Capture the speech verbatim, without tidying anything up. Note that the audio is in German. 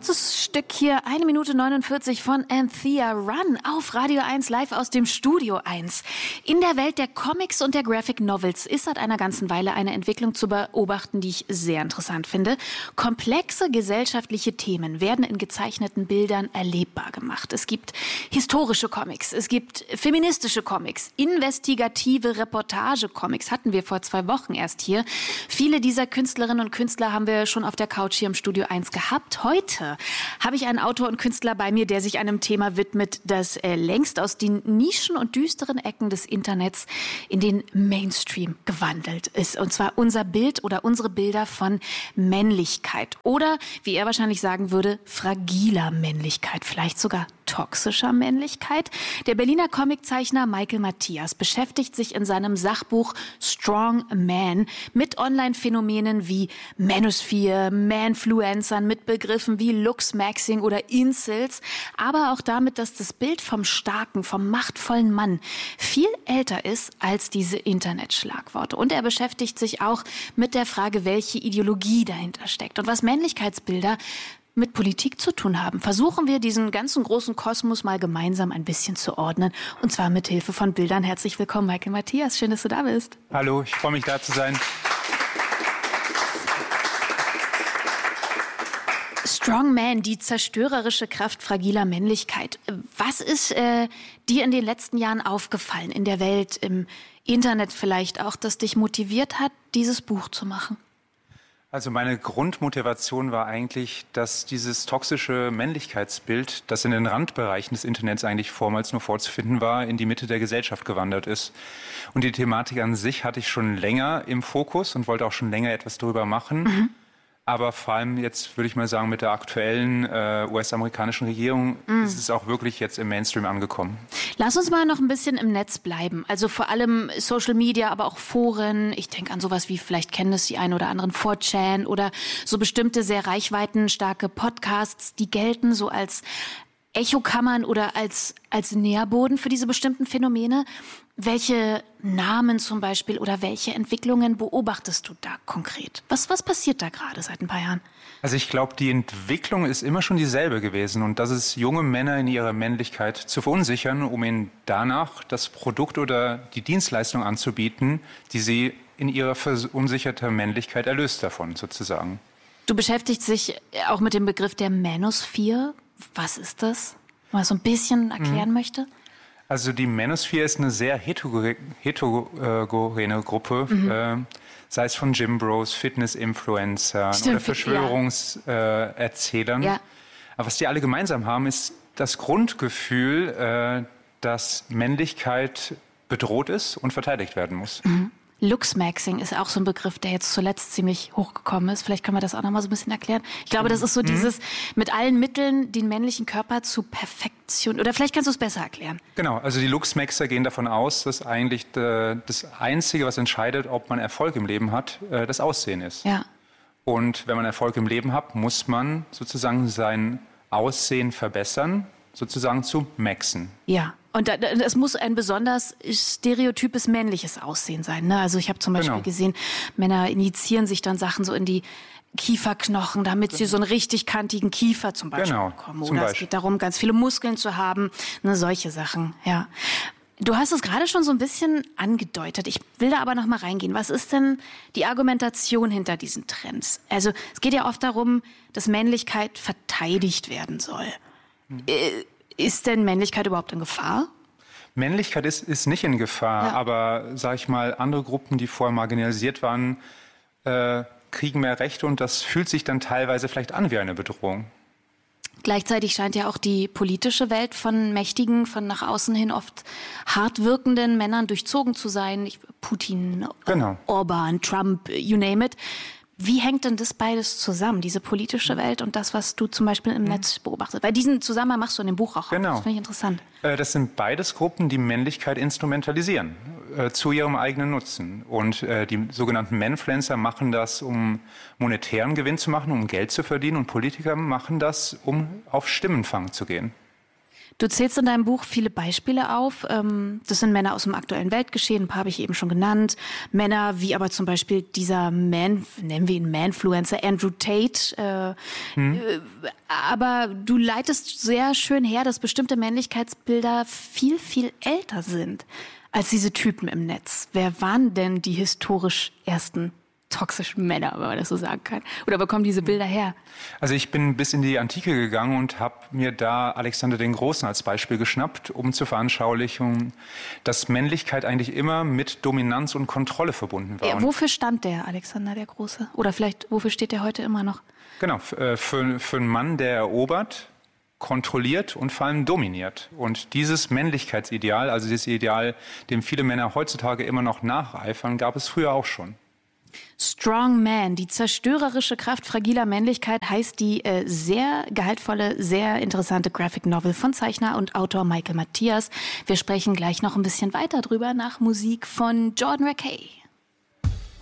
Kurzes Stück hier, eine Minute neunundvierzig von Anthea Run auf Radio eins live aus dem Studio eins. In der Welt der Comics und der Graphic Novels ist seit einer ganzen Weile eine Entwicklung zu beobachten, die ich sehr interessant finde. Komplexe gesellschaftliche Themen werden in gezeichneten Bildern erlebbar gemacht. Es gibt historische Comics, es gibt feministische Comics, investigative Reportage-Comics hatten wir vor zwei Wochen erst hier. Viele dieser Künstlerinnen und Künstler haben wir schon auf der Couch hier im Studio eins gehabt. Heute habe ich einen Autor und Künstler bei mir, der sich einem Thema widmet, das äh, längst aus den Nischen und düsteren Ecken des Internets in den Mainstream gewandelt ist. Und zwar unser Bild oder unsere Bilder von Männlichkeit. Oder, wie er wahrscheinlich sagen würde, fragiler Männlichkeit. Vielleicht sogar toxischer Männlichkeit. Der Berliner Comiczeichner Michael Matthias beschäftigt sich in seinem Sachbuch Strong Man mit Online-Phänomenen wie Manosphere, Manfluencern, mit Begriffen wie Luxmaxing oder Incels, aber auch damit, dass das Bild vom starken, vom machtvollen Mann viel älter ist als diese Internetschlagworte. Und er beschäftigt sich auch mit der Frage, welche Ideologie dahinter steckt und was Männlichkeitsbilder mit Politik zu tun haben. Versuchen wir, diesen ganzen großen Kosmos mal gemeinsam ein bisschen zu ordnen. Und zwar mit Hilfe von Bildern. Herzlich willkommen, Michael Matthias. Schön, dass du da bist. Hallo, ich freue mich, da zu sein. Strong Man, die zerstörerische Kraft fragiler Männlichkeit. Was ist äh, dir in den letzten Jahren aufgefallen in der Welt, im Internet vielleicht auch, das dich motiviert hat, dieses Buch zu machen? Also meine Grundmotivation war eigentlich, dass dieses toxische Männlichkeitsbild, das in den Randbereichen des Internets eigentlich vormals nur vorzufinden war, in die Mitte der Gesellschaft gewandert ist. Und die Thematik an sich hatte ich schon länger im Fokus und wollte auch schon länger etwas darüber machen. Mhm. Aber vor allem jetzt, würde ich mal sagen, mit der aktuellen äh, U S-amerikanischen Regierung mm. ist es auch wirklich jetzt im Mainstream angekommen. Lass uns mal noch ein bisschen im Netz bleiben. Also vor allem Social Media, aber auch Foren. Ich denke an sowas wie, vielleicht kennen das die einen oder anderen, four chan oder so bestimmte sehr reichweitenstarke Podcasts, die gelten so als Echokammern oder als, als Nährboden für diese bestimmten Phänomene. Welche Namen zum Beispiel oder welche Entwicklungen beobachtest du da konkret? Was, was passiert da gerade seit ein paar Jahren? Also ich glaube, die Entwicklung ist immer schon dieselbe gewesen. Und das ist, junge Männer in ihrer Männlichkeit zu verunsichern, um ihnen danach das Produkt oder die Dienstleistung anzubieten, die sie in ihrer verunsicherten Männlichkeit erlöst davon, sozusagen. Du beschäftigst dich auch mit dem Begriff der Manosphere. Was ist das? Wenn man so ein bisschen erklären mhm. möchte. Also die Manosphere ist eine sehr heterogene Gruppe, mhm. äh, sei es von Gymbros, Fitness-Influencern oder Verschwörungserzählern. Ja. Äh, ja. Aber was die alle gemeinsam haben, ist das Grundgefühl, äh, dass Männlichkeit bedroht ist und verteidigt werden muss. Mhm. Luxmaxing ist auch so ein Begriff, der jetzt zuletzt ziemlich hochgekommen ist. Vielleicht können wir das auch noch mal so ein bisschen erklären. Ich glaube, das ist so mhm. dieses, mit allen Mitteln den männlichen Körper zu Perfektion. Oder vielleicht kannst du es besser erklären. Genau, also die Luxmaxer gehen davon aus, dass eigentlich de, das Einzige, was entscheidet, ob man Erfolg im Leben hat, äh, das Aussehen ist. Ja. Und wenn man Erfolg im Leben hat, muss man sozusagen sein Aussehen verbessern, sozusagen zu maxen. Ja. Und es muss ein besonders stereotypes männliches Aussehen sein. Ne? Also ich habe zum Beispiel genau. gesehen, Männer injizieren sich dann Sachen so in die Kieferknochen, damit sie so einen richtig kantigen Kiefer zum Beispiel genau. bekommen. Oder zum es Beispiel. geht darum, ganz viele Muskeln zu haben. Ne, solche Sachen, ja. Du hast es gerade schon so ein bisschen angedeutet. Ich will da aber noch mal reingehen. Was ist denn die Argumentation hinter diesen Trends? Also es geht ja oft darum, dass Männlichkeit verteidigt werden soll. Hm. Äh, Ist denn Männlichkeit überhaupt in Gefahr? Männlichkeit ist, ist nicht in Gefahr, ja. aber, sag ich mal, andere Gruppen, die vorher marginalisiert waren, äh, kriegen mehr Rechte und das fühlt sich dann teilweise vielleicht an wie eine Bedrohung. Gleichzeitig scheint ja auch die politische Welt von mächtigen, von nach außen hin oft hart wirkenden Männern durchzogen zu sein. Putin, genau. Orban, Trump, you name it. Wie hängt denn das beides zusammen, diese politische Welt und das, was du zum Beispiel im mhm. Netz beobachtest? Weil diesen Zusammenhang machst du in dem Buch auch. Genau. Das finde ich interessant. Äh, das sind beides Gruppen, die Männlichkeit instrumentalisieren, äh, zu ihrem eigenen Nutzen. Und äh, die sogenannten Manfluencer machen das, um monetären Gewinn zu machen, um Geld zu verdienen. Und Politiker machen das, um auf Stimmenfang zu gehen. Du zählst in deinem Buch viele Beispiele auf. Das sind Männer aus dem aktuellen Weltgeschehen, ein paar habe ich eben schon genannt. Männer wie aber zum Beispiel dieser Man, nennen wir ihn Manfluencer, Andrew Tate. Hm. Aber du leitest sehr schön her, dass bestimmte Männlichkeitsbilder viel, viel älter sind als diese Typen im Netz. Wer waren denn die historisch ersten toxischen Männer, wenn man das so sagen kann? Oder wo kommen diese Bilder her? Also ich bin bis in die Antike gegangen und habe mir da Alexander den Großen als Beispiel geschnappt, um zu veranschaulichen, dass Männlichkeit eigentlich immer mit Dominanz und Kontrolle verbunden war. Ja, wofür stand der Alexander der Große? Oder vielleicht, wofür steht der heute immer noch? Genau, für, für einen Mann, der erobert, kontrolliert und vor allem dominiert. Und dieses Männlichkeitsideal, also dieses Ideal, dem viele Männer heutzutage immer noch nacheifern, gab es früher auch schon. Strong Man, die zerstörerische Kraft fragiler Männlichkeit, heißt die äh, sehr gehaltvolle, sehr interessante Graphic Novel von Zeichner und Autor Michael Matthias. Wir sprechen gleich noch ein bisschen weiter drüber nach Musik von Jordan Rakei.